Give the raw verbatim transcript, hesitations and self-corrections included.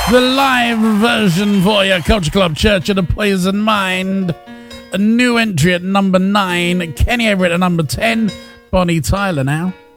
The live version for your Culture Club Church of the Poison Mind. A new entry at number nine. Kenny Everett at number ten. Bonnie Tyler now.